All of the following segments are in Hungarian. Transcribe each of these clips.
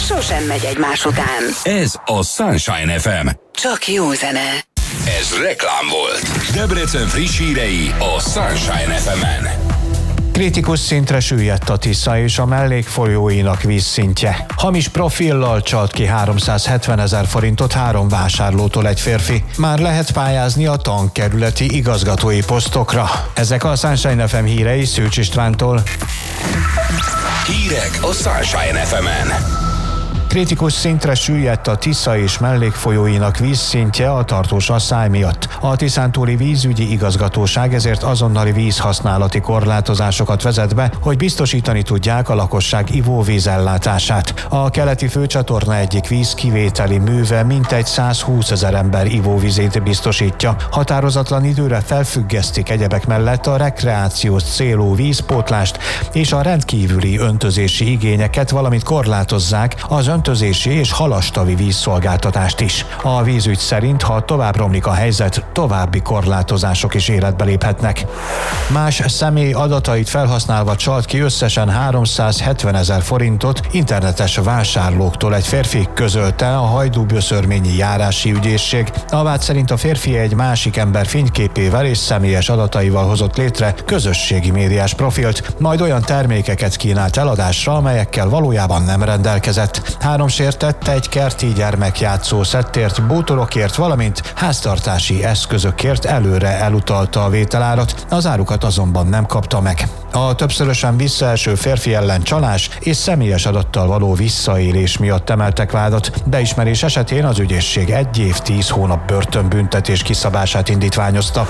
sosem megy egymás után. Ez a Sunshine FM. Csak jó zene. Ez reklám volt. Debrecen friss hírei a Sunshine FM-en. Kritikus szintre süllyedt a Tisza és a mellékfolyóinak vízszintje. Hamis profillal csalt ki 370 000 forintot 3 vásárlótól egy férfi. Már lehet pályázni a tankerületi igazgatói posztokra. Ezek a Sunshine FM hírei Szűcs Istvántól. Hírek a Sunshine FM-en. Kritikus szintre süllyedt a Tisza és mellékfolyóinak vízszintje a tartós asszály miatt. A Tiszántúli vízügyi igazgatóság ezért azonnali vízhasználati korlátozásokat vezet be, hogy biztosítani tudják a lakosság ivóvízellátását. A keleti főcsatorna egyik vízkivételi műve mintegy 120 000 ember ivóvizét biztosítja. Határozatlan időre felfüggesztik egyebek mellett a rekreációs célú vízpótlást és a rendkívüli öntözési igényeket, valamint korlátozzák az öntözési és halastavi vízszolgáltatást is. A vízügy szerint, ha tovább romlik a helyzet, további korlátozások is életbe léphetnek. Más személy adatait felhasználva csalt ki összesen 370 000 forintot internetes vásárlóktól egy férfi, közölte a Hajdúböszörményi járási ügyészség. A vád szerint a férfi egy másik ember fényképével és személyes adataival hozott létre közösségi médiás profilt, majd olyan termékeket kínált eladásra, amelyekkel valójában nem rendelkezett. 3 sértett egy kerti gyermekjátszó szettért, bútorokért, valamint háztartási eszközökért előre elutalta a vételárat, az árukat azonban nem kapta meg. A többszörösen visszaeső férfi ellen csalás és személyes adattal való visszaélés miatt emeltek vádat. Beismerés esetén az ügyészség 1 év 10 hónap börtönbüntetés kiszabását indítványozta.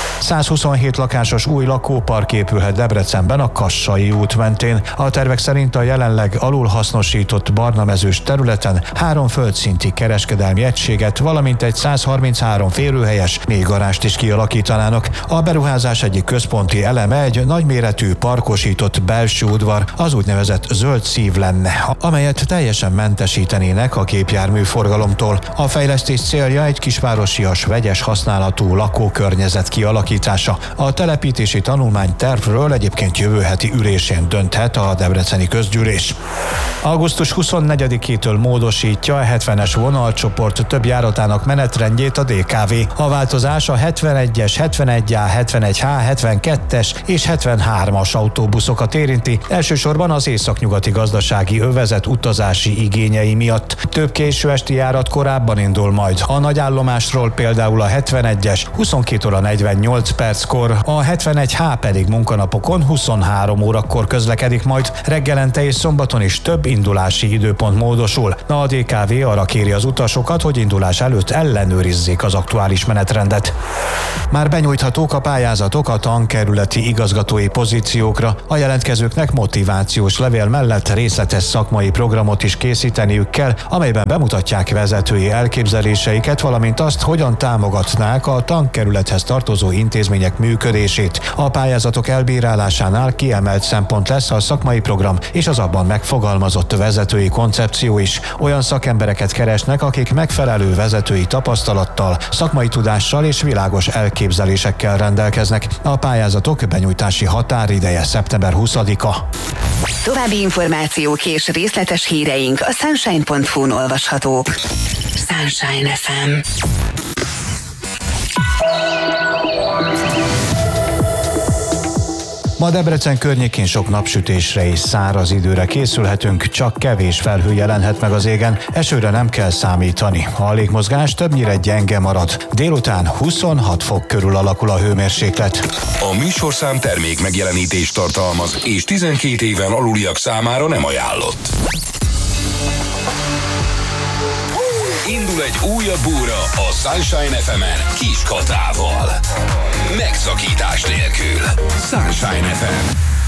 127 lakásos új lakópark épülhet Debrecenben a Kassai út mentén. A tervek szerint a jelenleg alulhasznosított barnamezős területen 3 földszinti kereskedelmi egységet, valamint egy 133 férőhelyes mélygarást is kialakítanának. A beruházás egyik központi eleme egy nagyméretű parkosított belső udvar, az úgynevezett zöld szív lenne, amelyet teljesen mentesítenének a gépjármű forgalomtól. A fejlesztés célja egy kisvárosias, vegyes használatú lakókörnyezet kialakítása. A telepítési tanulmány tervről egyébként jövő heti ülésén dönthet a debreceni közgyűlés. Augusztus 24-től módosítja a 70-es vonalcsoport több járatának menetrendjét a DKV. A változás a 71-es, 71A, 71H, 72-es és 73-as autóbuszokat érinti, elsősorban az északnyugati gazdasági övezet utazási igényei miatt. Több késő esti járat korábban indul majd. A nagyállomásról például a 71-es 22 óra 48 perckor, a 71H pedig munkanapokon 23 órakor közlekedik majd. Reggelente és szombaton is több indulási időpont módosul. A DKV arra kéri az utasokat, hogy indulás előtt ellenőrizzék az aktuális menetrendet. Már benyújthatók a pályázatok a tankerületi igazgatói pozíciókra. A jelentkezőknek motivációs levél mellett részletes szakmai programot is készíteniük kell, amelyben bemutatják vezetői elképzeléseiket, valamint azt, hogyan támogatnák a tankerülethez tartozó intézmények működését. A pályázatok elbírálásánál kiemelt szempont lesz a szakmai program és az abban megfogalmazott vezetői koncepció is. Olyan szakembereket keresnek, akik megfelelő vezetői tapasztalattal, szakmai tudással és világos elképzelésekkel rendelkeznek. A pályázatok benyújtási határideje szeptember 20-a. További információk és részletes híreink a sunshine.hu-n olvashatók. Sunshine FM. Ma Debrecen környékén sok napsütésre és száraz időre készülhetünk, csak kevés felhő jelenhet meg az égen, esőre nem kell számítani. A légmozgás többnyire gyenge marad. Délután 26 fok körül alakul a hőmérséklet. A műsorszám termék megjelenítést tartalmaz, és 12 éven aluliak számára nem ajánlott. Indul egy újabb óra a Sunshine FM-en Kis Katával. Megszakítás nélkül. Sunshine FM.